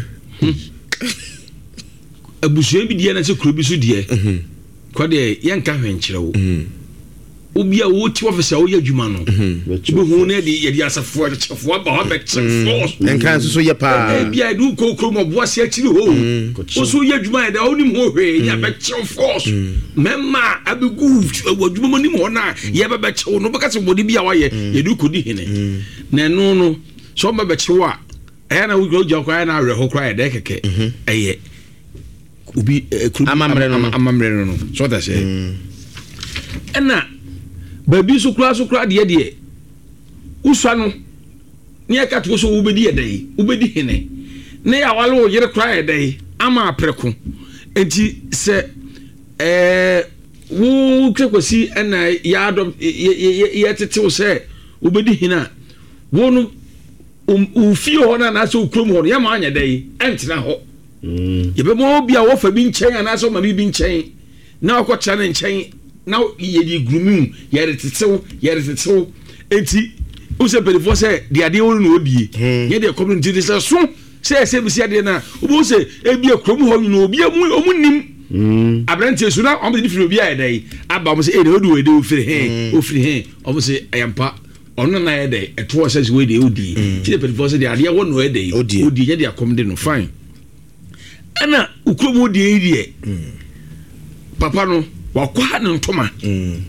abusua bi die na se kro bi so die kwa de ye nka hwenkyere wo obi a wo ti office a wo ye adwuma no be hu na de ye de asafo de chefo aba ho be chefo enkan so so ye pa bi a du kokro mo bo ase akiri ho o so ye adwuma ye da onim ho hwe ya be chefo memma abegu adwuma mo nim ho na ye be be chewo no be ka se bodi bi a wa ye ye du kodi hene na no no so ma be chewo a e na wo gjo kwa na awe ho kwa ye de keke eye obi amamre no amamre no so that say ena baby so kura so kura de de uswa no ne akato so wo bedi edai wo bedi hene ne ya wale wo yere kura edai ama apreko enti se eh wo krekosi ena ya adom ye tete wo se wo bedi hene wo no u fie ho na na so krom ho ya ma anya dai entina ho mm ye be mo bia wo fa bi nchen ana so ma bi nchen na ko cha ne nchen na ye di grumim ye retetew ye retetew enti u se pelifo se de ade wo no odie ye de community de se so se se bi se ade na u bo se e bi krom ho no obi mu omunim mm abrante so na o mo di firi obi ayedai aba mo se e de odu e de ofiri he ofiri he o mo se ayampa ono na yede eto se we de odi ti de pelifo se de ade wo no yede odi ye de akom de no fine ana ukrom odi edi papa no wakwa ne ntoma mm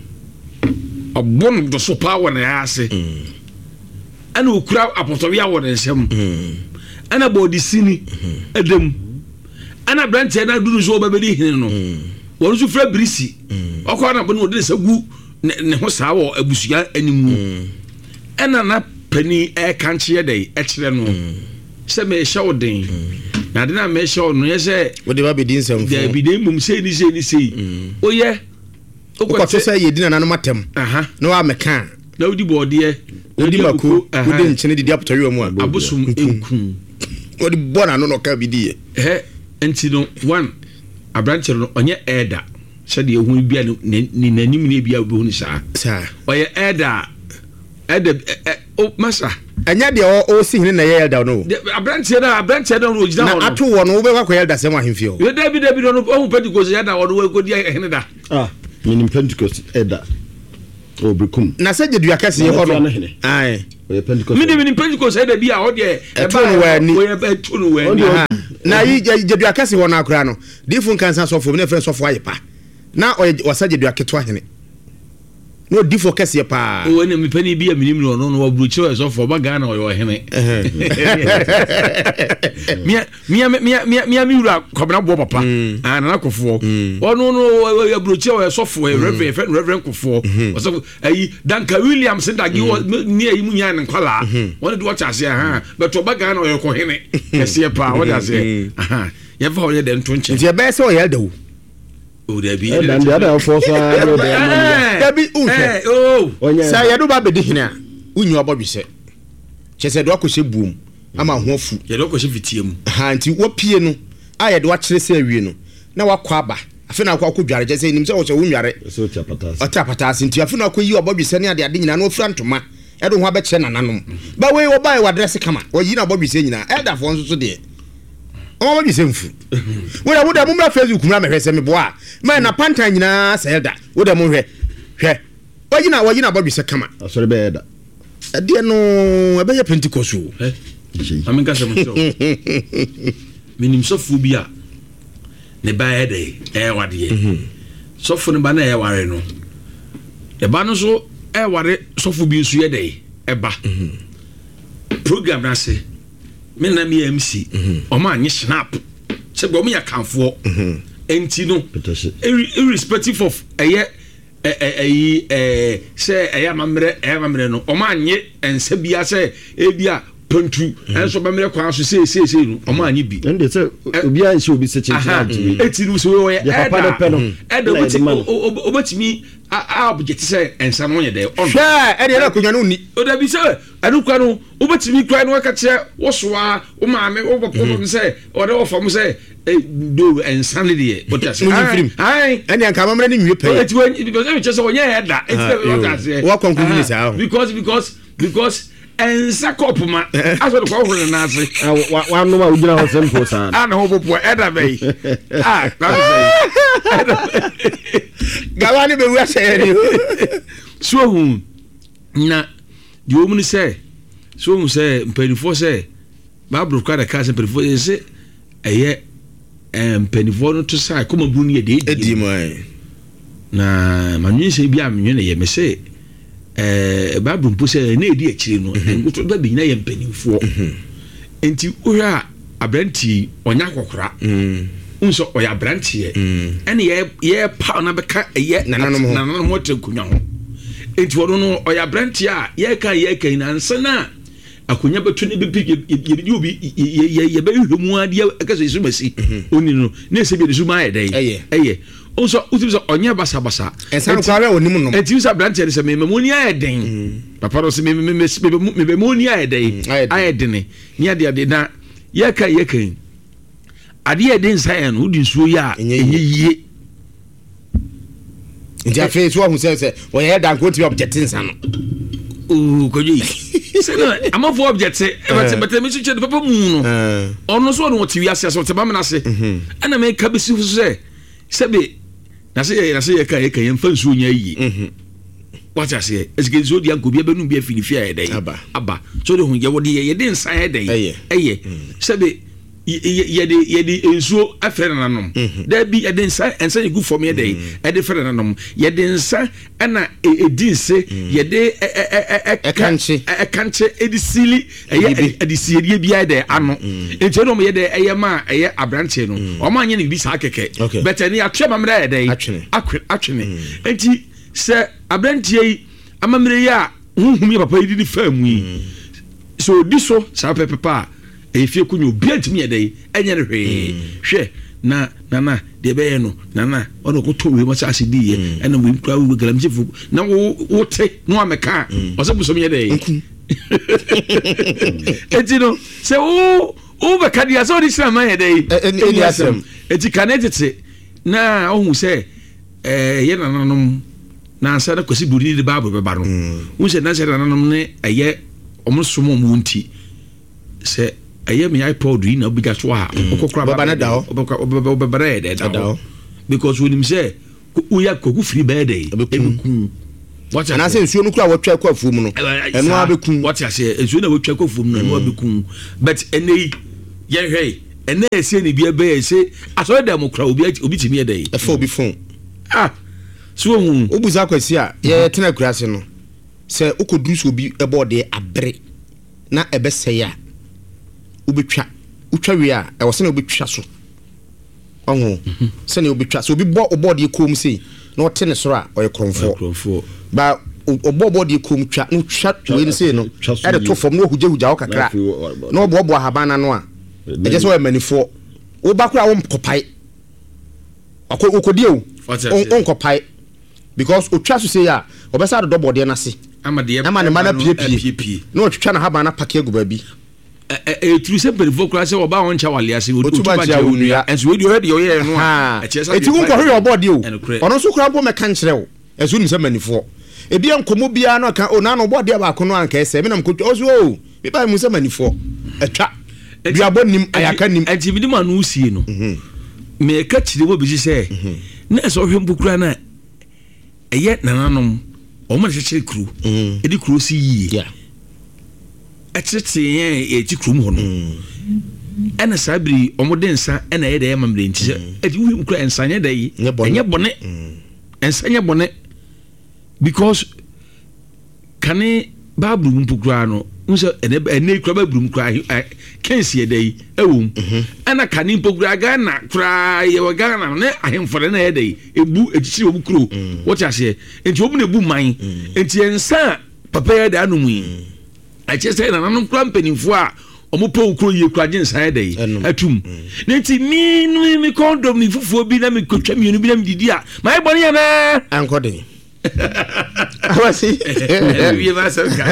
abon do so pa wona ya ase mm ana ukura apotoria wona nsem mm ana body sini edem ana branche na duru so babedi hine no wonu so fra brisi okwa na bonu de sagu ne ho saa wo abusua animu ana na pani e kanche dey e kire no se me hye odin na de na me hye no ye se wo de ba be din sem fo de bi de mum se ni se ni se oye okwa to se ye din na no matem aha no wa meka na odi bode odi mako odi nchene de apotori mu a abusum enku what the born and no can be there. Eh, and you know, one a branch on your elder said you will be ni nanim ni bia obi sa. Sir, or your elder, elder, oh, master. And yet they are all seeing in the elder no. A branch here, a branch here, don't know. I two one over what elder someone him feel. You David, David, don't know Pentecost, elder, or the good year. Ah, meaning Pentecost, elder. Oh, Bricum. Na said you are casting your honor. Aye. Meaning Pentecost said be out there. A tune where now you are casting one acrano. Different cancers of different of wiper. Now or was said you are catwahine. No different cassia pa. When me penny be a minimum no no blue choice of for Bagana or your heme. Mia mia mia mia mia mia come up papa and an alcohol for. Oh no no your blue choice software reverend reverend for. So a Duncan Williams and that you near Munian and Kala. Wanted to watch us here, but to Bagana or your cohene. Cassia pa, what I say. Aha. You have already done twenty. It's your best or elder. Oh, there be and the other force. There be oh, say you do ba be hina. Unyu abobi se. Che se do akohye boom. Ama hofu. Ye do akohye fitiem. Ha nti wo pie no. Aye do akere se awie no. Na wakọ aba. Afi na akọ akọdware je se nim se wo che wo nware. So tia patas. Ota patas nti afi na akọ yi abobi se ne ade ade nyina na ofura ntoma. E do ho abekye nananom. Ba we wo bai wa dress kama. Wo yi na abobi se nyina. Elder fo nso so de. Oh, what is mfu? When I would have moved Facebook, Mamma has me bois. Man, a panta nyina said that. Would have moved here. Why you know what you know about Mister Kama? I saw the bed. I didn't know about your Pentecost. I mean, Cassam. Meaning so phobia. Ne bad day, eh, what ye. So for the banner, I know. The banner so, eh, what it so phobia day, eba. Program, I say. Me na me M C o ma nye snap se bo me yakanfo enti no irrespective of eye eh eh se eye mamre eye mamre no o ma nye ense bia se e bia pantu enso mamre kwa so se se se no o ma nye bi ende se obi an se obi se chenche eti no so we e papa de pe no e de obetimi a object say ensa no ye de on sha e de na konwa no ni o da bi se anu kwa no obetimi kwa no ka che wo soa wo maame wo popo no say o de wo fam say do ensa ne de what I say ai ani anka mamre ni nwie pe eti because e che say onye he da eti what I say wo conclude say because because because ensa kop ma aso de kwa ho na ase wa no ma ujina ho sempo sa ana ho popo e da be ah ka say gawani be wi asere so hu na di o mu ni say so hu say mpenifo say babru kwa da ka say mpenifo say eye mpenifo no to say kuma bru ni de edi mai na manyi say bia menwe na ye me say eh babru mpo say na edi akire no nguto ba bi na ye mpenifo enti ura abranti onya kokora unso oya brantie ene ye ye pa na beka ye nananom nananom wote kunwa ho enti wono no oya brantie a ye ka ye ka ina nsana akonya betu ne bi ye bi obi ye ye be hwemu ade akaso isu masi oni no na ese bi de suma ye dai eye unso uti so onya basa basa ensan kwa re onim no enti usa brantie de se me memoni aye den papa do se me me me memoni aye den aye den ni ade ade na ye ka ye ka ade e den sai no udi nsuo ya enye yie nti afi so hu se se o ye dan ko ti object nsa no o ko yi se no am for object but but me chiche papa mu no ono so no ti wi ase so te ba me na se ana me ka be si se se be na se na se ye ka ye ka ye mfa nsuo nya yie what I say esike so dia go bia benu bia filifia ye dai aba aba so de hu ye wo de ye de nsa ye dai eye se be yede yede ensuo afre nanom da bi yede nsa ensa egu fom ye dey yede fre nanom yede nsa na edinse yede ekanche ekanche edisili eye edisirie bia dey ano enti no yede eye ma eye abranche no o ma anye ne bi sa keke but eni atwe mamra ye dey akwe atwene enti se abranche yi amamre ya hunhum ye papa yi di famu yi so diso sa pepepa efie kunyo biantimi yedai enye ne hwe hwe na na na de be no na na ono ko to we mo sa asidi ye ena we kura we galamjifu na wo wote no ameka o se buso mi yedai etino se wo Uber Kadia so this man day. Any asem. Eti kanetete na ohun se eh ye nananom na ansa na kwasi buri de Bible be ba no. Hu se na se nananom ne eye omosomo mu nti se eye me iPod yi na obiga so a okokora baba na da ho obebere de da ho because when him say uya kogu free bed day ebeku what and I say nsuo no kura wotwa kwa fumu no eno abeku what I say nsuo na wotwa kwa fumu no eno abeku but ene ye hwei ene ese ni bia be ese aso da mo kura obi obi timi e day e fa obi phone ah so hu obuza kwasi a ye tena kura se no se ukodu so obi ebo de abre na ebe se ya ubetwa utwa wi a e wo se na obetwa so oho se na obetwa so obi bo obode ekom sei na o tene soro a oye kronfo ba obobode ekom twa no twa we ni sei no e de to fom no huje huje akakra na obo obo habana no a e je so e manifo wo ba kura wo kopai akokodi o on kopai because otwa so sei a obesa do dobode na se amade ama ne mana pie pie na otwa na habana pake aguba bi e true se perifo kura se oba won cha wale ase otuba cha onua enso we di already o ye no a e chesa eti unko hwe obodi o ono so kura bo me kan kire o enso ni se manifo e bia nkomo bia no kan o na no obodi ba ko no anka ese me na mko o so o bi ba mu se manifo etwa bia bo nim ayaka nim enti bi di ma no usie no me ka kire bo bi se na so hwe mbukura na eye nananom o ma kire kru e di kru si yi etete e ti krum ho no ena sabri omode nsa ena ye de mamre nti e di wu kra ensa nye dai enye bone ensa nye bone because kane babru mpukura no unse ene ene kra babru mpukura kensi e dai ewum ena kane mpukura ga na kra ye wa ga na ne ahemfore na ye dai ebu etiti obu kro what you say enti obu na ebu man enti ensa papa ye da anu mu I just said na no company fo a omo po ukro ye kura gin sai dai atum nti mi mi mi condom ni fufuo bi na mi kotwa mi no bi na mi didi a mai boni ya na anko de awasi ye ma so ka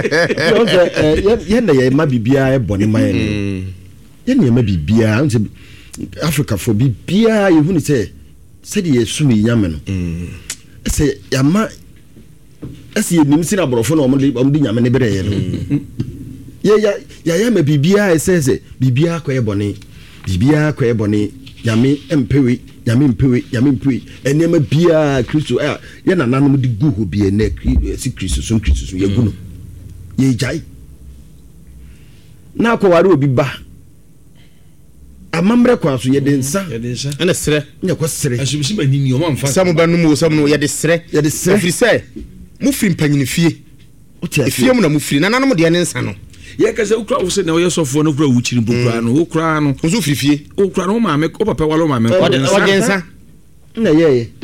ye na ye ma bibia e boni mai no ye na ye ma bibia nti Africa fo bibia ye hu ni se se de ye sumi nyame no se ya ma esi nim sina borofo na omde omde nyame ne bere ye no ye ya ya ya me bibia esese bibia kwa ebone bibia kwa ebone nyame empewe nyame empewe nyame empewe enema bia Kristo eh ye na nanom de gu ho bia na si Kristo so Kristo so ye gu no ye jai na ko ware obi ba amamre kwa so ye de nsa ye de nsa ene sere nya kwa sere asubisi ba nini o ma mfa samu ba numu samu no ye de sere ye de sere ofri se mufiri mpanyini fie efie mu na mufiri na nanom de ne nsa no ye ka se ukra wo se na ye sofo no kura wuchiri mbukura no ukra no nso firi fie ukra no ma me o papa walo ma me o de nsa na ye ye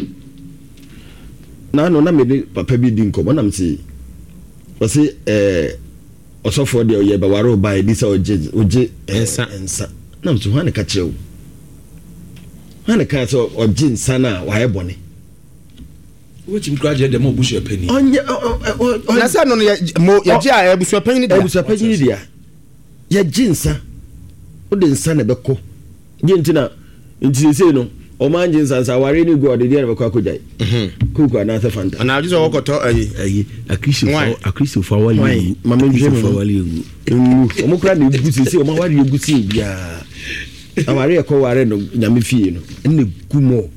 na no na me papa bi di nkomo na mti o se eh osofo de o ye ba waro ba e di se oje oje ensa ensa na mti hwane ka chewo hwane ka so oje nsa na wa ye bone which graduate dem obusu epeni onye na sa no mo ya ji a ebusu epeni dia ebusu epeni dia ya jinsa o de nsa na beko je ntina nti se no o ma jinsa sa ware ni go de dia beko akojai mhm kuku na sa fanta na ji so wokoto ayi ayi akristo fo akristo fo wali ma me nje fo wali egu o mo kra na egusi se o ma ware egusi bia aware e ko ware no nyame fie no enne gumo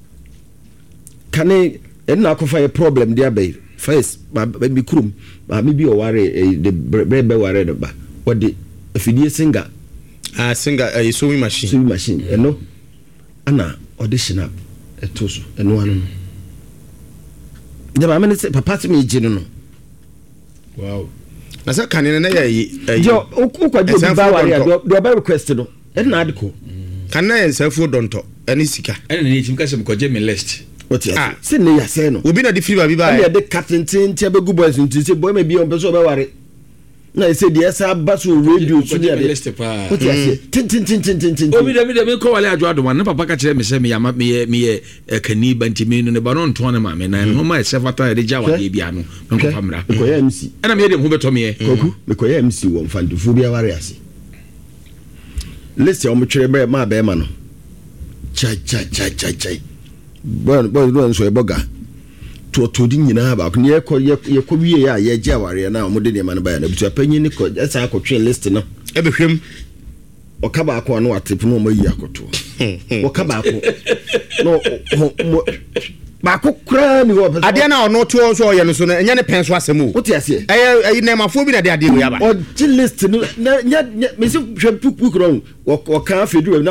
kane en akofa a problem dia bay first ba bi kurum ba mi bi o ware the brebe ware no ba what the afidie singer ah singer a sewing machine sewing machine eno ana audition up etoso eno anu ja ba me say papa ti me jinu no wow na sa kanene na ya yi jo o kwa jo bi ba ware do ba request no en na adiko kanena en safu donto eni sika eni ni tim ka se ko je me list what ya se ne ya se no obi na di free ba bi ba ya de captain tin ti abegu boys nti se boy me bi on person be ware na e se de esa baso radio so de what ya se tin tin tin tin tin obi de mi de me ko wale adwo adoma ne papa ka kire me se me ya me me kani banti me no ne ba no nto na ma me na no ma se fata de jawa de bia no me ko famra ko ya mc ana me de ho beto me koku me ko ya mc wo mfandufo bia ware ase list ya omtwere be ma be ma no cha cha cha cha cha bon bon bon so eboga to to di nyina ba ko ye ko ye ko wie ya ye gya ware na omode ne ma no ba ya na butu apanyi ni ko esa akotwe list no e be hwem oka ba ko no atep no mayi akoto oka ba ko no ba ko kra ni wo ade na ono to so ye no so nya ne pen so asemu what you say eh eh na mafo bi na de ade we aba o list no nya me se hwe pupu kro o ka afedu